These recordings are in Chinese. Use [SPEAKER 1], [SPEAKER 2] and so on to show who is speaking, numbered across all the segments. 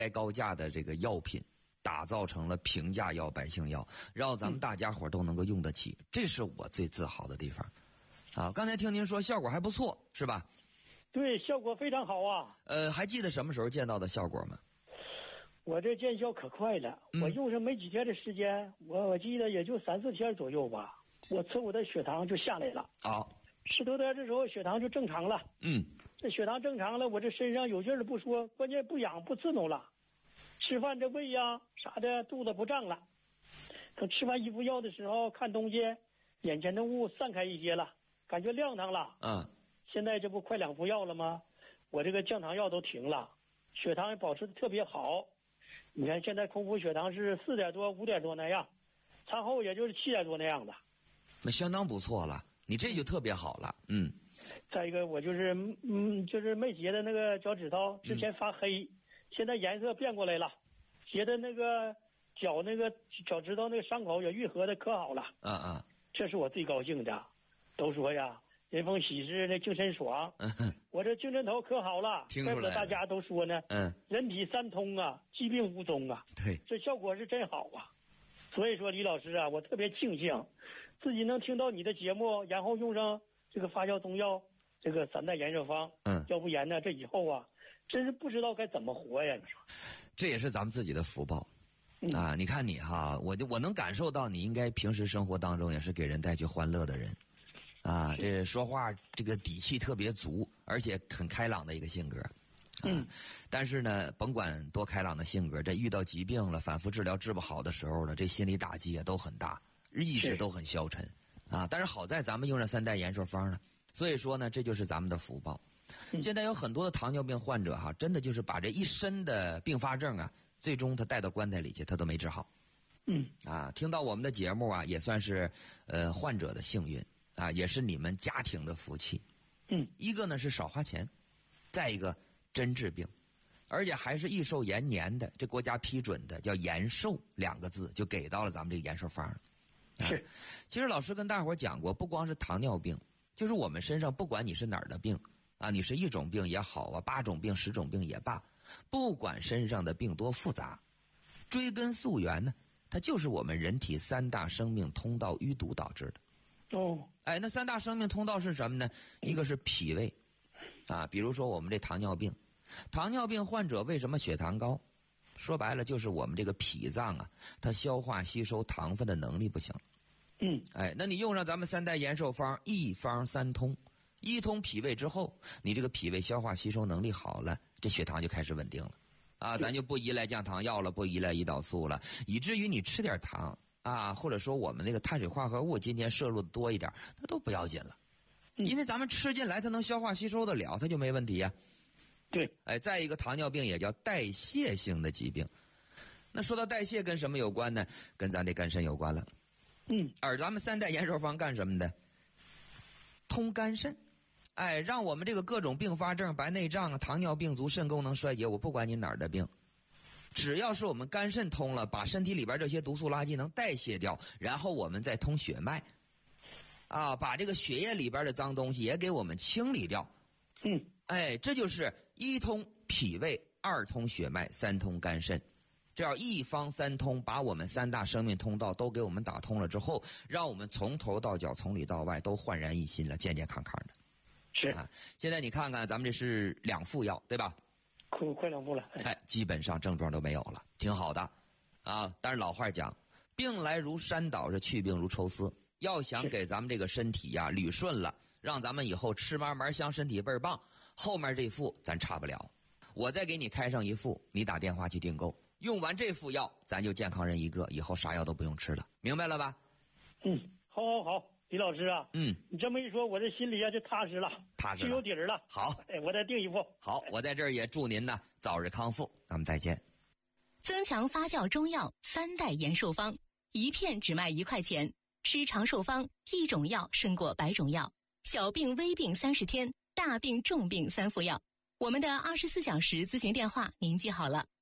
[SPEAKER 1] 该高价的这个药品，打造成了平价药、百姓药，让咱们大家伙都能够用得起，这是我最自豪的地方。啊，刚才听您说效果还不错，是吧？
[SPEAKER 2] 对，效果非常好啊。
[SPEAKER 1] 还记得什么时候见到的效果吗？
[SPEAKER 2] 我这见效可快了，我用上没几天的时间，我记得也就3、4天左右吧，我的血糖就下来了。10多天的时候血糖就正常了。这血糖正常了，我这身上有劲儿不说，关键不痒不刺痛了，吃饭这胃呀啥的肚子不胀了。等吃完一副药的时候，看东西眼前的雾散开一些了，感觉亮堂了。现在这不快2副药了吗？我这个降糖药都停了，血糖也保持的特别好。你看现在空腹血糖是4点多5点多那样，餐后也就是7点多那样的，
[SPEAKER 1] 那相当不错了，你这就特别好了。
[SPEAKER 2] 再一个我就是没结的那个脚趾头之前发黑，现在颜色变过来了，结的那个脚趾头那个伤口也愈合的可好了。这是我最高兴的。都说呀，人逢喜事那精神爽，我这精神头可好了，怪不得大家都说呢，人体三通啊，疾病无踪啊。
[SPEAKER 1] 对，
[SPEAKER 2] 这效果是真好啊。所以说李老师啊，我特别庆幸自己能听到你的节目，然后用上这个发酵中药这个3代延寿方。要不然呢，这以后啊，真是不知道该怎么活呀。你说，
[SPEAKER 1] 这也是咱们自己的福报。你看你哈，我能感受到你应该平时生活当中也是给人带去欢乐的人。这说话这个底气特别足，而且很开朗的一个性格。但是呢，甭管多开朗的性格，这遇到疾病了，反复治疗治不好的时候呢，这心理打击也都很大，意志都很消沉。但是好在咱们用上3代延寿方呢，所以说呢，这就是咱们的福报。现在有很多的糖尿病患者哈，真的就是把这一身的并发症啊，最终他带到棺材里去，他都没治好。听到我们的节目啊，也算是患者的幸运。也是你们家庭的福气。一个呢是少花钱，再一个真治病，而且还是益寿延年的，这国家批准的叫延寿2个字就给到了咱们这个延寿方了。其实老师跟大伙讲过，不光是糖尿病，就是我们身上不管你是哪儿的病你是1种病也好8种病10种病也罢，不管身上的病多复杂，追根溯源呢，它就是我们人体3大生命通道淤堵导致的。那3大生命通道是什么呢？一个是脾胃比如说我们这糖尿病患者为什么血糖高？说白了就是我们这个脾脏它消化吸收糖分的能力不行。那你用上咱们3代延寿方，1方3通，1通脾胃之后，你这个脾胃消化吸收能力好了，这血糖就开始稳定了咱就不依赖降糖药了，不依赖胰岛素了，以至于你吃点糖或者说我们那个碳水化合物今天摄入的多一点，那都不要紧了，因为咱们吃进来它能消化吸收得了，它就没问题呀。
[SPEAKER 2] 对，
[SPEAKER 1] 再一个糖尿病也叫代谢性的疾病。那说到代谢跟什么有关呢？跟咱这肝肾有关了。而咱们3代延寿方干什么的？通肝肾。让我们这个各种并发症、白内障糖尿病足、肾功能衰竭，我不管你哪儿的病，只要是我们肝肾通了，把身体里边这些毒素垃圾能代谢掉，然后我们再通血脉把这个血液里边的脏东西也给我们清理掉。这就是1通脾胃，2通血脉，3通肝肾。这要1方3通，把我们3大生命通道都给我们打通了之后，让我们从头到脚从里到外都焕然一新了，健健康康的。
[SPEAKER 2] 是
[SPEAKER 1] 现在你看看咱们这是2副药对吧？
[SPEAKER 2] 快2副了。
[SPEAKER 1] 基本上症状都没有了，挺好的但是老话讲，病来如山倒，是去病如抽丝。要想给咱们这个身体捋顺了，让咱们以后吃嘛嘛香，身体倍儿棒，后面这副咱差不了。我再给你开上1副，你打电话去订购，用完这副药咱就健康人一个，以后啥药都不用吃了，明白了吧？
[SPEAKER 2] 好李老师你这么一说，我这心里就踏实了，就有底儿了。
[SPEAKER 1] 好，
[SPEAKER 2] 我再订1副。
[SPEAKER 1] 好，我在这儿也祝您呢早日康复，咱们再见。
[SPEAKER 3] 增强发酵中药3代延寿方，1片只卖1块钱，吃长寿方，1种药胜过100种药，小病微病30天，大病重病3副药。我们的24小时咨询电话您记好了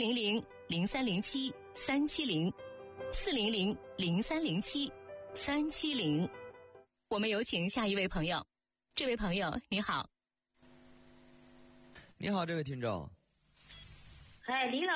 [SPEAKER 3] ，400-0307-370，400-0307-370。我们有请下一位朋友。这位朋友你好。
[SPEAKER 1] 你好，这位听众。
[SPEAKER 4] 哎，李老。